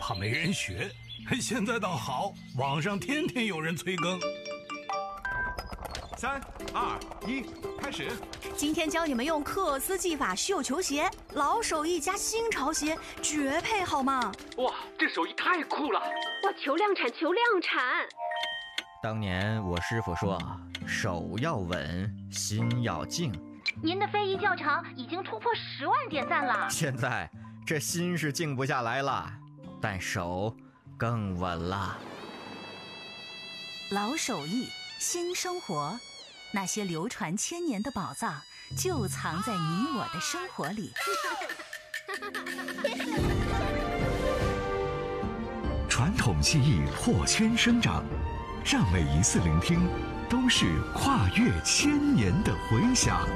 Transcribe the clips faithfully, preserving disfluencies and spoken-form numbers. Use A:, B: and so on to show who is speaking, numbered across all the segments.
A: 怕没人学。现在倒好，网上天天有人催更。
B: 三二一，开始！
C: 今天教你们用克斯技法绣球鞋，老手艺加新潮鞋，绝配好吗？
D: 哇，这手艺太酷了！
E: 哇，求量产，求量产！
F: 当年我师傅说，手要稳，心要静。
G: 您的非遗教程已经突破十万点赞了。
F: 现在这心是静不下来了，但手更稳了。
C: 老手艺，新生活，那些流传千年的宝藏就藏在你我的生活里。
H: 传统技艺破圈生长，让每一次聆听都是跨越千年的回响。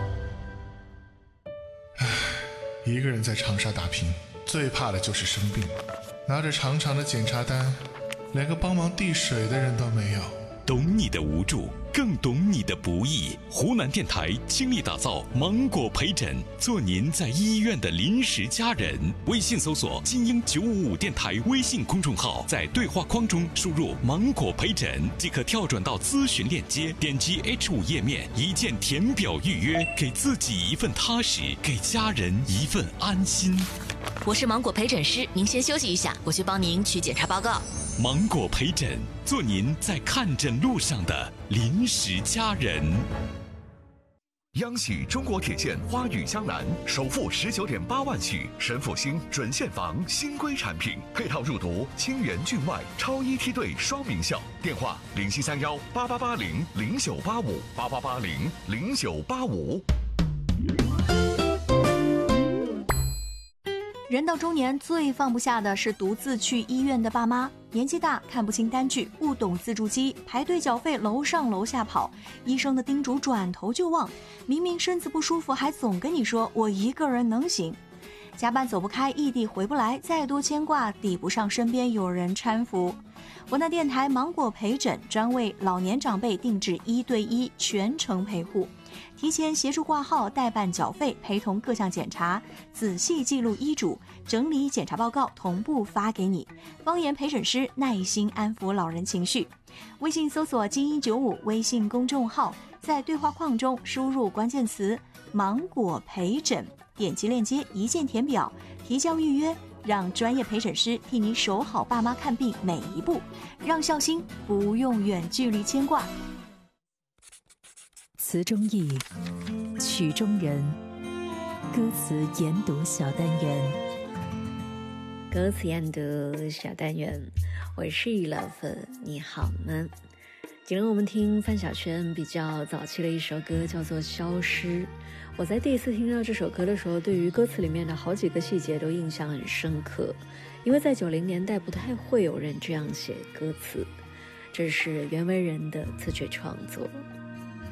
I: 唉，一个人在长沙打拼，最怕的就是生病。拿着长长的检查单，连个帮忙递水的人都没有。
J: 懂你的无助，更懂你的不易。湖南电台倾力打造芒果陪诊，做您在医院的临时家人。微信搜索精英九五五电台微信公众号，在对话框中输入芒果陪诊，即可跳转到咨询链接，点击 H 五 页面，一键填表预约，给自己一份踏实，给家人一份安心。
K: 我是芒果陪诊师，您先休息一下，我去帮您取检查报告。
J: 芒果陪诊，做您在看诊路上的临时家人。
H: 央喜中国铁线花语江南首付十九点八万起，神复兴准现房新规产品，配套入读清源郡外超一梯队双名校。电话零七三幺八八八零零九八五八八八零零九八五。
C: 人到中年，最放不下的是独自去医院的爸妈。年纪大，看不清单据，不懂自助机，排队缴费楼上楼下跑，医生的叮嘱转头就忘。明明身子不舒服，还总跟你说我一个人能行。加班走不开，异地回不来，再多牵挂抵不上身边有人搀扶。湖南电台芒果陪诊专为老年长辈定制一对一全程陪护，提前协助挂号、代办缴费、陪同各项检查，仔细记录医嘱，整理检查报告，同步发给你。方言陪诊师耐心安抚老人情绪。微信搜索精英九五微信公众号，在对话框中输入关键词芒果陪诊，点击链接一键填表，提交预约，让专业陪诊师替你守好爸妈看病每一步，让孝心不用远距离牵挂。
L: 词中意，曲中人，歌词研读小单元。
M: 歌词研读小单元，我是老粉，你好吗？今天我们听范晓萱比较早期的一首歌，叫做《消失》。我在第一次听到这首歌的时候，对于歌词里面的好几个细节都印象很深刻，因为在九零年代不太会有人这样写歌词，这是袁惟仁的词曲创作。